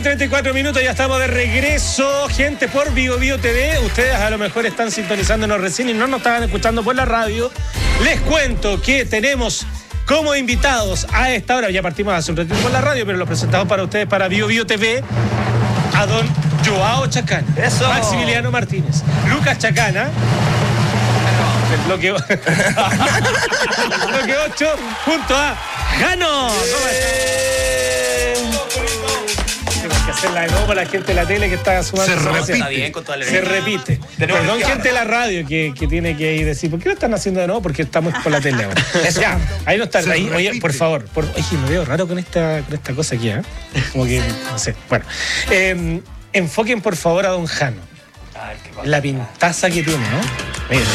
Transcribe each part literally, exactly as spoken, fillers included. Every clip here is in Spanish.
treinta y cuatro minutos, ya estamos de regreso, gente, por Bio Bio T V. Ustedes a lo mejor están sintonizándonos recién y no nos estaban escuchando por la radio. Les cuento que tenemos como invitados a esta hora, ya partimos hace un ratito por la radio, pero los presentamos para ustedes para Bio Bio T V, a don Joao Chacana, Eso. Maximiliano Martínez, Lucas Chacana, del bloque, bloque ocho, junto a Jano. Tenemos que hacerla de nuevo para la gente de la tele que está sumando. Se repite. Está bien con toda la Se repite. Perdón, gente de la radio que, que tiene que ir decir, ¿por qué lo están haciendo de nuevo? Porque estamos por la tele ahora. Ya, ahí no está. Ahí, oye, por favor. Por, oye, me veo raro con esta, con esta cosa aquí, ¿eh? Como que, no sé. Bueno. Eh, enfoquen, por favor, a don Jano. La pintaza que tiene, ¿no? Miren.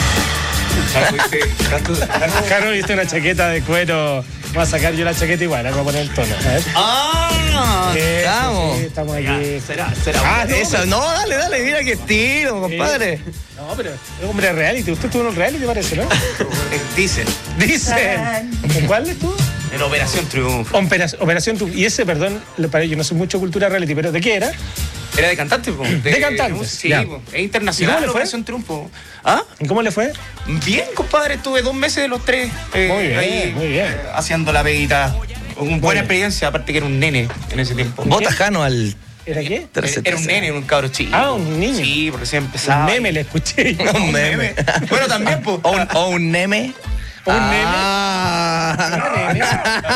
Jano, viste una chaqueta de cuero. Voy a sacar yo la chaqueta igual, voy a poner el tono. A ver. ¡Ah! Sí, estamos. sí, sí, estamos aquí. Ya, será, será. Ah, no, eso, pero- no, dale, dale, mira qué estilo, compadre. No, pero es hombre de reality. Usted estuvo en un reality, parece, ¿no? Dicen. Dicen. ¿En cuál estuvo? En Operación Triunfo. Operación, Operación Triunfo. Y ese, perdón, le paré, yo no soy mucho cultura reality, pero ¿de qué era? Era de cantante, po. De, De cantante, Sí, ya. po. Es ¿Y internacional. cómo le fue? Operación Triunfo. ¿Ah? ¿Y cómo le fue? Bien, compadre, estuve dos meses de los tres. eh, Muy bien, ahí, muy bien. eh, haciendo la peguita. Una buena bien. experiencia, aparte que era un nene en ese tiempo. ¿Vota Jano al ¿Era qué? Era, era un nene, un cabro chico. Ah, un niño. Sí, porque se empezaba. Un meme le escuché. yo. un meme. Bueno, también, pues. O un, o un neme. Un Ah. nene.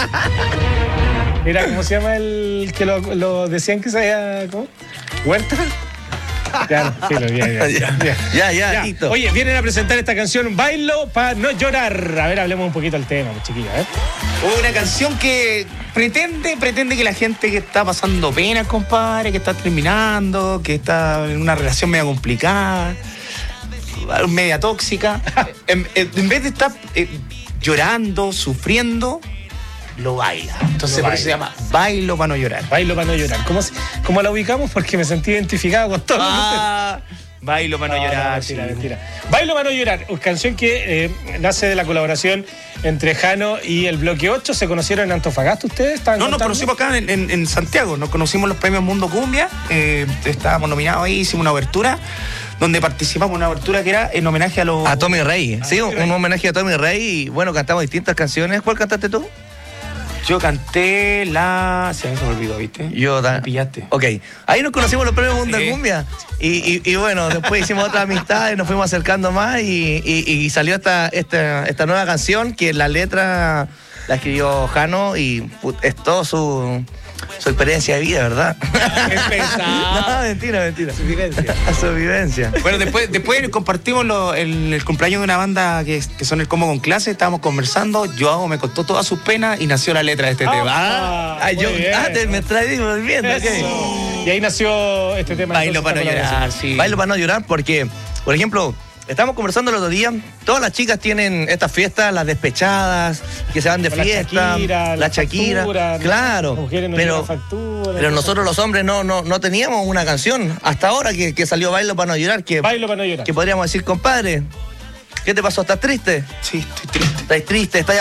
Mira, ¿cómo se llama el que lo, lo decían que se había... ¿Cómo? ¿Huerta? Ya, sí, lo vi, ya, ya, ya. Ya, ya, listo. Oye, vienen a presentar esta canción Bailo para no llorar. A ver, hablemos un poquito del tema, chiquillos, ¿eh? Una canción que pretende, pretende que la gente que está pasando penas, compadre, que está terminando, que está en una relación media complicada, media tóxica, en, en vez de estar eh, llorando, sufriendo, lo baila. Entonces Lo por baila. eso se llama Bailo para no llorar. Bailo para no llorar. ¿Cómo, se- cómo la ubicamos? Porque me sentí identificado con todo. Ah, Bailo para no, llorar. Mentira, sí. mentira. Bailo para no llorar. Una canción que eh, nace de la colaboración entre Jano y el Bloque ocho. ¿Se conocieron en Antofagasta ustedes? ¿Estaban No, nos contando? conocimos acá en, en- en Santiago, nos conocimos los premios Mundo Cumbia, eh, estábamos nominados ahí, hicimos una abertura, donde participamos, una abertura que era en homenaje a los... A Tommy Rey. Sí, un, Tommy Rey. un homenaje a Tommy Rey. Y bueno, cantamos distintas canciones. ¿Cuál cantaste tú? Yo canté la... Se me olvidó, ¿viste? Yo Me ta- pillaste. Ok. Ahí nos conocimos los premios Mundo Sí. Cumbia. Y, y, y bueno, después hicimos otras amistades, nos fuimos acercando más y, y, y salió esta, esta, esta nueva canción que la letra la escribió Jano y put, es todo su, su experiencia de vida, ¿verdad? Es pesado. No, mentira, mentira. Su vivencia. Su vivencia. Bueno, después, después compartimos lo- el, el cumpleaños de una banda que, que son el Combo con Clase, estábamos conversando, Joao me contó todas sus penas y nació la letra de este tema. Ah, Ah, yo, muy bien. ah, te, me traí volviendo, ok. Eso. Y ahí nació este tema. Bailo entonces, para no esta llorar, colaboración. sí. Bailo para no llorar porque, por ejemplo, estamos conversando el otro día, todas las chicas tienen estas fiestas, las despechadas, que se van de Con la fiesta, Shakira, la la Shakira, factura, claro, las mujeres no pero, tienen factura, pero cosas. nosotros los hombres no, no, no teníamos una canción hasta ahora que, que salió Bailo para no llorar, que, Bailo para no llorar. que podríamos decir, compadre, ¿qué te pasó? ¿Estás triste? Sí, estoy triste. ¿Estás triste? ¿Estás